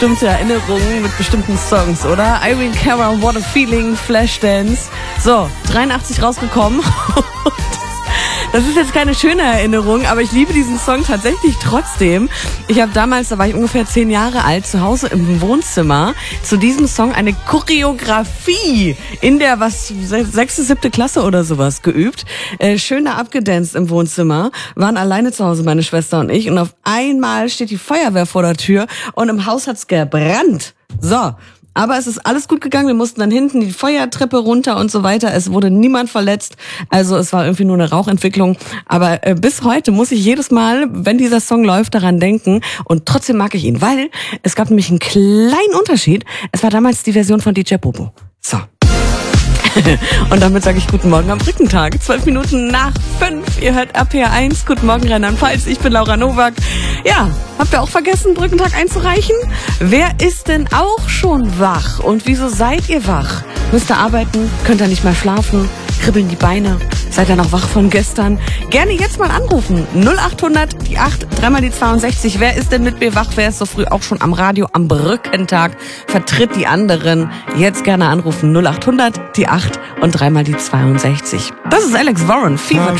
bestimmte Erinnerungen mit bestimmten Songs, oder? Irene Cara, What a Feeling, Flashdance. So, 83 rausgekommen. Das ist jetzt keine schöne Erinnerung, aber ich liebe diesen Song tatsächlich trotzdem. Ich habe damals, da war ich ungefähr 10 Jahre alt, zu Hause im Wohnzimmer zu diesem Song eine Choreografie in der 6., 7. Klasse oder sowas geübt. Schön da abgedanced im Wohnzimmer, waren alleine zu Hause, meine Schwester und ich. Und auf einmal steht die Feuerwehr vor der Tür und im Haus hat's gebrannt. So. Aber es ist alles gut gegangen. Wir mussten dann hinten die Feuertreppe runter und so weiter. Es wurde niemand verletzt. Also es war irgendwie nur eine Rauchentwicklung. Aber bis heute muss ich jedes Mal, wenn dieser Song läuft, daran denken. Und trotzdem mag ich ihn, weil es gab nämlich einen kleinen Unterschied. Es war damals die Version von DJ Bobo. So. Und damit sage ich guten Morgen am Brückentag. 12 Minuten nach 5. Ihr hört RPR1. Guten Morgen, Rheinland-Pfalz. Ich bin Laura Nowak. Ja, habt ihr auch vergessen, Brückentag einzureichen? Wer ist denn auch schon wach? Und wieso seid ihr wach? Müsst ihr arbeiten? Könnt ihr nicht mehr schlafen? Kribbeln die Beine? Seid ihr noch wach von gestern? Gerne jetzt mal anrufen. 0800 die 8, 3 die 62. Wer ist denn mit mir wach? Wer ist so früh auch schon am Radio am Brückentag? Vertritt die anderen. Jetzt gerne anrufen. 0800 die 8 und 3 die 62. Das ist Alex Warren, Fever